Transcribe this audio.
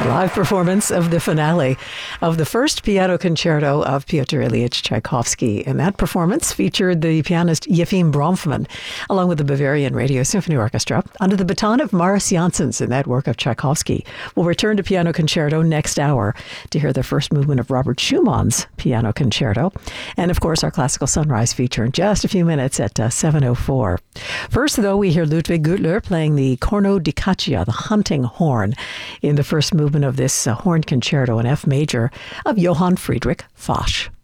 live performance of the finale of the first piano concerto of Pyotr Ilyich Tchaikovsky. And that performance featured the pianist Yefim Bronfman, along with the Bavarian Radio Symphony Orchestra, under the baton of Maris Janssens in that work of Tchaikovsky. We'll return to piano concerto next hour to hear the first movement of Robert Schumann's piano concerto. And, of course, our Classical Sunrise feature in just a few minutes at 7:04. First, though, we hear Ludwig Gürtler playing the Corno di Caccia, the hunting horn, in the first movement of this horn concerto in F major of Johann Friedrich Foch.